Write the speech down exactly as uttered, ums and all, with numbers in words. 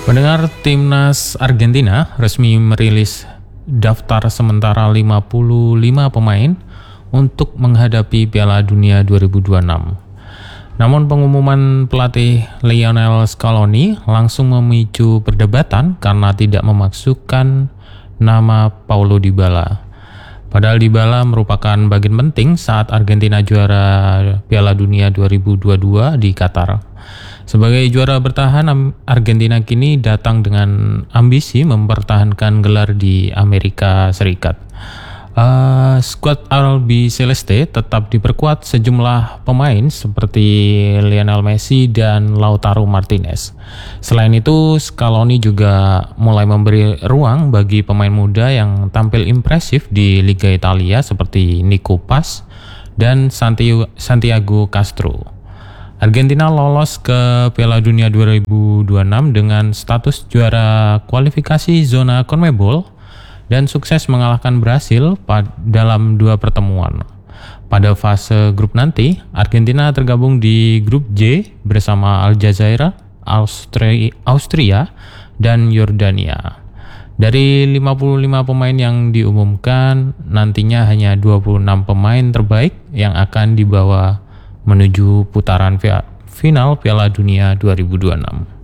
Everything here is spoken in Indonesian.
Pendengar, timnas Argentina resmi merilis daftar sementara lima puluh lima pemain untuk menghadapi Piala Dunia dua ribu dua puluh enam. Namun pengumuman pelatih Lionel Scaloni langsung memicu perdebatan karena tidak memasukkan nama Paulo Dybala. Padahal Dybala merupakan bagian penting saat Argentina juara Piala Dunia dua ribu dua puluh dua di Qatar. Sebagai juara bertahan, Argentina kini datang dengan ambisi mempertahankan gelar di Amerika Serikat. Uh, skuad Albiceleste tetap diperkuat sejumlah pemain seperti Lionel Messi dan Lautaro Martinez. Selain itu, Scaloni juga mulai memberi ruang bagi pemain muda yang tampil impresif di Liga Italia seperti Nico Paz dan Santiago Castro. Argentina lolos ke Piala Dunia dua ribu dua puluh enam dengan status juara kualifikasi zona CONMEBOL dan sukses mengalahkan Brasil dalam dua pertemuan. Pada fase grup nanti, Argentina tergabung di grup J bersama Aljazair, Austri- Austria, dan Yordania. Dari lima puluh lima pemain yang diumumkan, nantinya hanya dua puluh enam pemain terbaik yang akan dibawa menuju putaran final Piala Dunia dua ribu dua puluh enam.